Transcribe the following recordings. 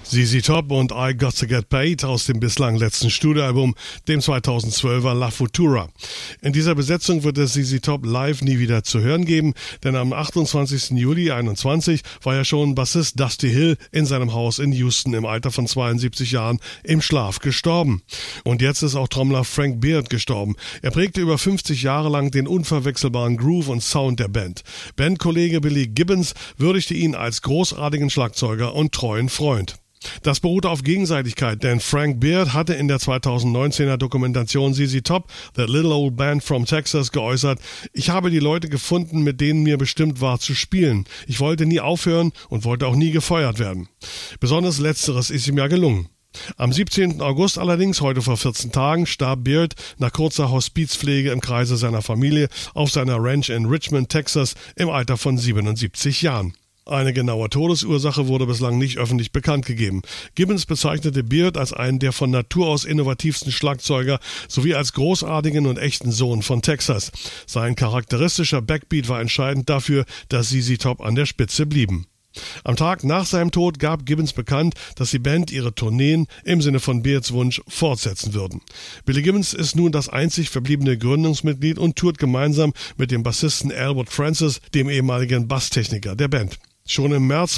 ZZ Top und I Got to Get Paid aus dem bislang letzten Studioalbum, dem 2012er La Futura. In dieser Besetzung wird es ZZ Top live nie wieder zu hören geben, denn am 28. Juli 2021 war ja schon Bassist Dusty Hill in seinem Haus in Houston im Alter von 72 Jahren im Schlaf gestorben. Und jetzt ist auch Trommler Frank Beard gestorben. Er prägte über 50 Jahre lang den unverwechselbaren Groove und Sound der Band. Bandkollege Billy Gibbons würdigte ihn als großartigen Schlagzeuger und treuen Freund. Das beruhte auf Gegenseitigkeit, denn Frank Beard hatte in der 2019er Dokumentation ZZ Top, The Little Old Band from Texas, geäußert: Ich habe die Leute gefunden, mit denen mir bestimmt war zu spielen. Ich wollte nie aufhören und wollte auch nie gefeuert werden. Besonders Letzteres ist ihm ja gelungen. Am 17. August allerdings, heute vor 14 Tagen, starb Beard nach kurzer Hospizpflege im Kreise seiner Familie auf seiner Ranch in Richmond, Texas, im Alter von 77 Jahren. Eine genaue Todesursache wurde bislang nicht öffentlich bekannt gegeben. Gibbons bezeichnete Beard als einen der von Natur aus innovativsten Schlagzeuger sowie als großartigen und echten Sohn von Texas. Sein charakteristischer Backbeat war entscheidend dafür, dass ZZ Top an der Spitze blieben. Am Tag nach seinem Tod gab Gibbons bekannt, dass die Band ihre Tourneen im Sinne von Beards Wunsch fortsetzen würden. Billy Gibbons ist nun das einzig verbliebene Gründungsmitglied und tourt gemeinsam mit dem Bassisten Albert Francis, dem ehemaligen Basstechniker der Band. Schon im März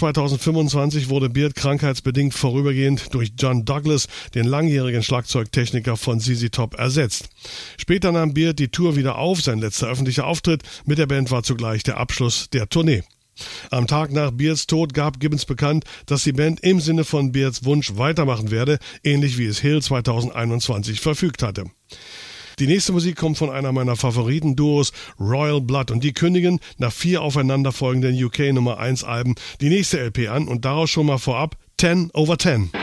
2025 wurde Beard krankheitsbedingt vorübergehend durch John Douglas, den langjährigen Schlagzeugtechniker von ZZ Top, ersetzt. Später nahm Beard die Tour wieder auf, sein letzter öffentlicher Auftritt mit der Band war zugleich der Abschluss der Tournee. Am Tag nach Beards Tod gab Gibbons bekannt, dass die Band im Sinne von Beards Wunsch weitermachen werde, ähnlich wie es Hill 2021 verfügt hatte. Die nächste Musik kommt von einer meiner Favoriten-Duos, Royal Blood, und die kündigen nach 4 aufeinanderfolgenden UK Nummer 1 Alben die nächste LP an und daraus schon mal vorab 10/10.